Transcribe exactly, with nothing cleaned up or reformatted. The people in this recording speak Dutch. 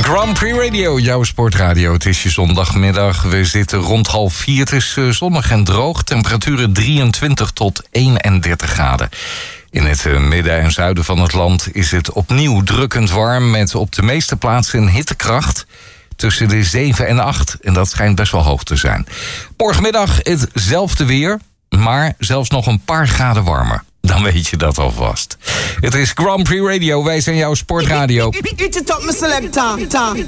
Grand Prix Radio, jouw sportradio. Het is je zondagmiddag. We zitten rond half vier. Het is zonnig en droog. Temperaturen drieëntwintig tot eenendertig graden. In het midden en zuiden van het land is het opnieuw drukkend warm... met op de meeste plaatsen een hittekracht tussen de zeven en acht. En dat schijnt best wel hoog te zijn. Morgenmiddag hetzelfde weer, maar zelfs nog een paar graden warmer. Dan weet je dat alvast. Het is Grand Prix Radio, wij zijn jouw sportradio. Eat it up, my selector.